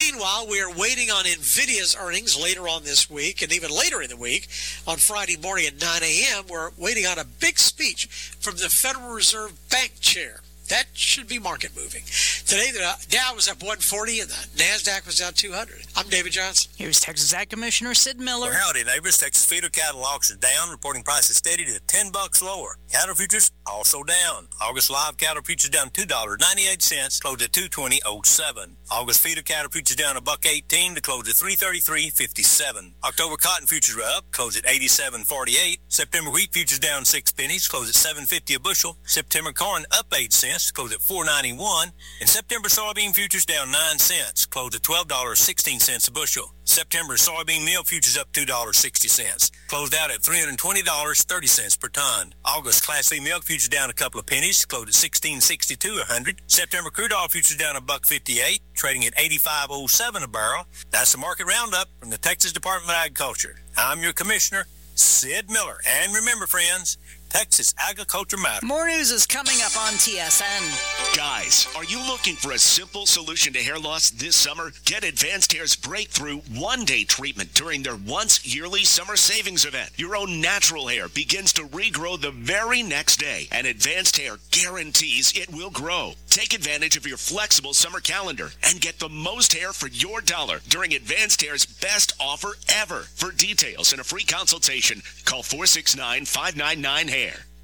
Meanwhile, we are waiting on NVIDIA's earnings later on this week, and even later in the week, on Friday morning at 9 a.m., we're waiting on a big speech from the Federal Reserve Bank Chair. That should be market moving. Today, the Dow was up 140 and the NASDAQ was down 200. I'm David Johnson. Here's Texas Ag Commissioner Sid Miller. Well, howdy, neighbors. Texas feeder cattle auction down, reporting prices steady to $10 lower. Cattle futures also down. August live cattle futures down $2.98, closed at $220.07. August feeder cattle futures down $1.18 to close at $333.57. October cotton futures were up, closed at $87.48. September wheat futures down 6 pennies, closed at $7.50 a bushel. September corn up 8 cents, closed at $4.91. And September soybean futures down 9 cents, closed at $12.16 a bushel. September soybean meal futures up $2.60, closed out at $320.30 per ton. August Class C milk futures down a couple of pennies, closed at $16.62 a hundred. September crude oil futures down $1.58, trading at $85.07 a barrel. That's the market roundup from the Texas Department of Agriculture. I'm your commissioner, Sid Miller. And remember, friends, Texas agriculture matters. More news is coming up on TSN. Guys, are you looking for a simple solution to hair loss this summer? Get Advanced Hair's breakthrough one-day treatment during their once-yearly summer savings event. Your own natural hair begins to regrow the very next day, and Advanced Hair guarantees it will grow. Take advantage of your flexible summer calendar and get the most hair for your dollar during Advanced Hair's best offer ever. For details and a free consultation, call 469-599-HAIR.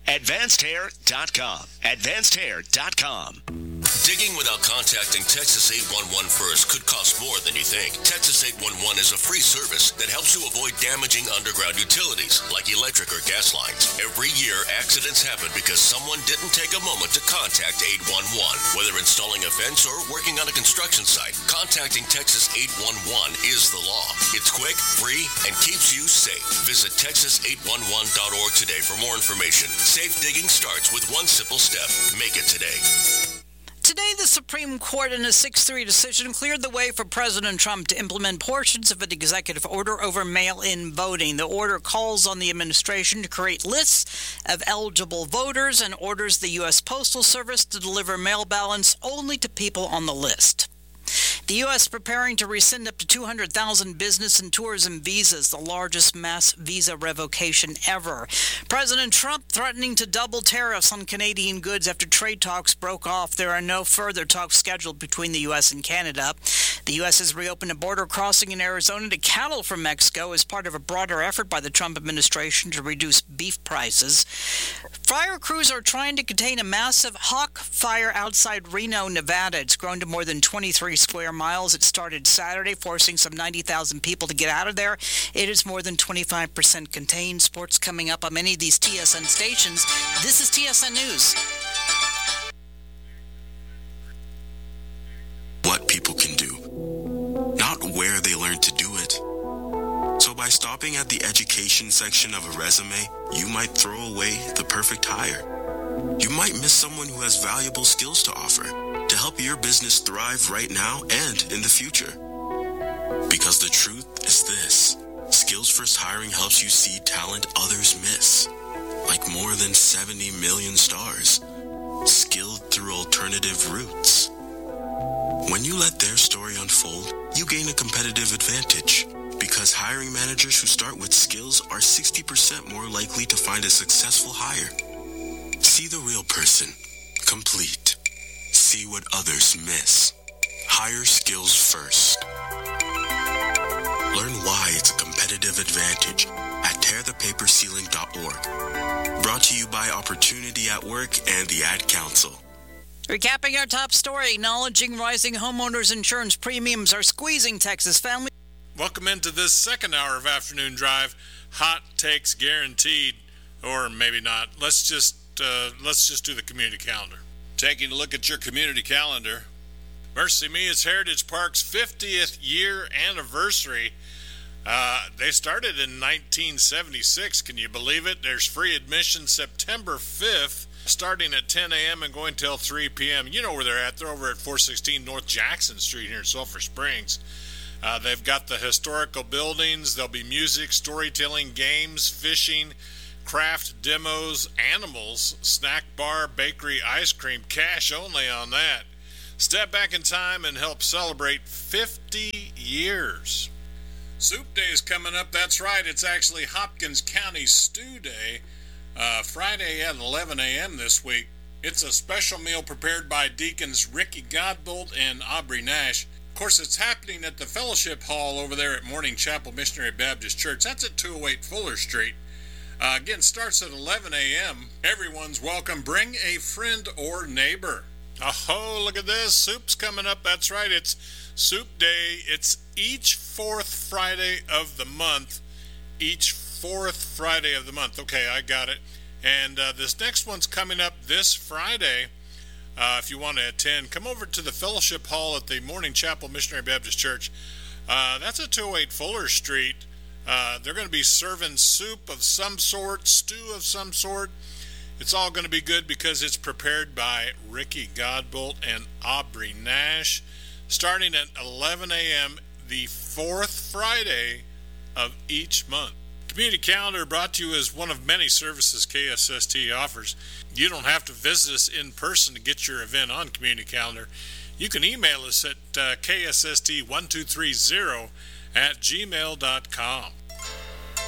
AdvancedHair.com. AdvancedHair.com. Digging without contacting Texas 811 first could cost more than you think. Texas 811 is a free service that helps you avoid damaging underground utilities like electric or gas lines. Every year, accidents happen because someone didn't take a moment to contact 811. Whether installing a fence or working on a construction site, contacting Texas 811 is the law. It's quick, free, and keeps you safe. Visit Texas811.org today for more information. Safe digging starts with one simple step. Make it today. Today, the Supreme Court, in a 6-3 decision, cleared the way for President Trump to implement portions of an executive order over mail-in voting. The order calls on the administration to create lists of eligible voters and orders the U.S. Postal Service to deliver mail ballots only to people on the list. The U.S. preparing to rescind up to 200,000 business and tourism visas, the largest mass visa revocation ever. President Trump threatening to double tariffs on Canadian goods after trade talks broke off. There are no further talks scheduled between the U.S. and Canada. The U.S. has reopened a border crossing in Arizona to cattle from Mexico as part of a broader effort by the Trump administration to reduce beef prices. Fire crews are trying to contain a massive hawk fire outside Reno, Nevada. It's grown to more than 23 square miles. It started Saturday, forcing some 90,000 people to get out of there. It is more than 25% contained. Sports coming up on many of these TSN stations. This is TSN News. What people can do, not where they learn to do it. So by stopping at the education section of a resume, you might throw away the perfect hire. You might miss someone who has valuable skills to offer to help your business thrive right now and in the future. Because the truth is this: Skills First Hiring helps you see talent others miss, like more than 70 million stars, skilled through alternative routes. When you let their story unfold, you gain a competitive advantage, because hiring managers who start with skills are 60% more likely to find a successful hire. See the real person, complete. See what others miss. Hire skills first. Learn why it's a competitive advantage at tearthepaperceiling.org. Brought to you by Opportunity at Work and the Ad Council. Recapping our top story, acknowledging rising homeowners insurance premiums are squeezing Texas families. Welcome into this second hour of Afternoon Drive. Hot takes guaranteed, or maybe not. Let's just do the community calendar. Taking a look at your community calendar, Mercy Me is Heritage Park's 50th year anniversary. They started in 1976. Can you believe it? There's free admission September 5th, starting at 10 a.m. and going till 3 p.m. You know where they're at. They're over at 416 North Jackson Street here in Sulphur Springs. They've got the historical buildings. There'll be music, storytelling, games, fishing, craft demos, animals, snack bar, bakery, ice cream, cash only on that. Step back in time and help celebrate 50 years. Soup Day is coming up. That's right. It's actually Hopkins County Stew Day, Friday at 11 a.m. this week. It's a special meal prepared by Deacons Ricky Godbolt and Aubrey Nash. Of course, it's happening at the Fellowship Hall over there at Morning Chapel Missionary Baptist Church. That's at 208 Fuller Street. Again, starts at 11 a.m. Everyone's welcome. Bring a friend or neighbor. Oh, look at this. Soup's coming up. That's right. It's Soup Day. It's each fourth Friday of the month. Each fourth Friday of the month. Okay, I got it. And this next one's coming up this Friday. If you want to attend, come over to the Fellowship Hall at the Morning Chapel Missionary Baptist Church. That's at 208 Fuller Street. They're going to be serving soup of some sort, stew of some sort. It's all going to be good because it's prepared by Ricky Godbolt and Aubrey Nash, starting at 11 a.m. the fourth Friday of each month. Community Calendar brought to you as one of many services KSST offers. You don't have to visit us in person to get your event on Community Calendar. You can email us at KSST1230 @gmail.com.